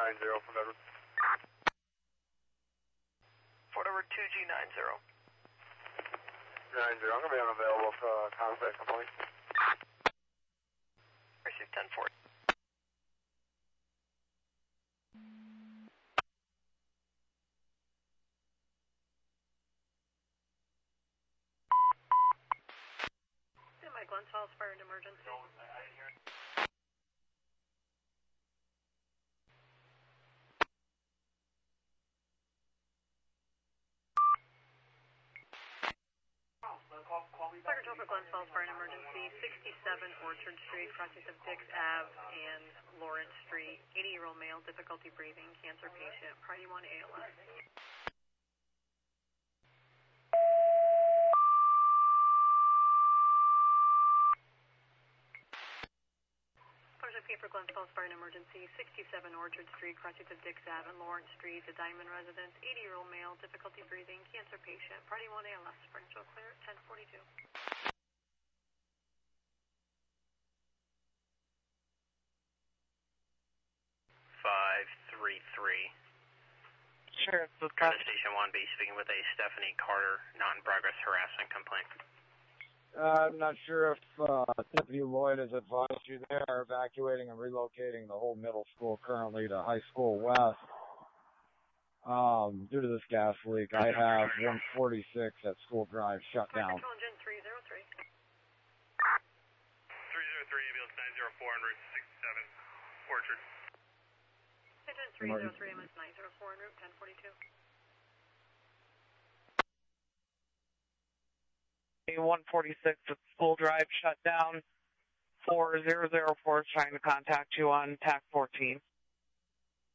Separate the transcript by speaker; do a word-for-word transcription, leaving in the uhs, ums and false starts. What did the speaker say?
Speaker 1: nine zero from Edward.
Speaker 2: Fort Edward two G nine zero.
Speaker 1: nine zero, I'm going to be unavailable for uh, contact complaint.
Speaker 2: Receive ten four. Mike Glens Falls, fire and emergency. No, I didn't hear it. Fire control for Glens Falls, fire and emergency, sixty-seven Orchard Street, crossings of Dix Ave and Lawrence Street, eighty-year-old male, difficulty breathing, cancer patient, priority one A L S. For Glens Falls Fire and Emergency, sixty-seven Orchard Street, crossings of Dix Ave and Lawrence Street, the Diamond residence, eighty-year-old male, difficulty breathing, cancer patient, priority one A L S, differential clear at ten forty-two.
Speaker 3: five three three.
Speaker 4: Sure, this is
Speaker 3: Station one B, speaking with a Stephanie Carter, non-progress harassment complaint.
Speaker 5: Uh, I'm not sure if uh, Deputy Lloyd has advised you they are evacuating and relocating the whole middle school currently to High School West. Um, due to this gas leak, I have one forty-six at School Drive shut down.
Speaker 2: Control engine three zero three.
Speaker 1: three zero three, ambulance nine zero four on Route sixty-seven, Orchard.
Speaker 2: Engine three zero three, ambulance nine zero four on Route ten forty-two.
Speaker 4: one forty-six at School Drive shut down. four zero zero four is trying to contact you on T A C fourteen.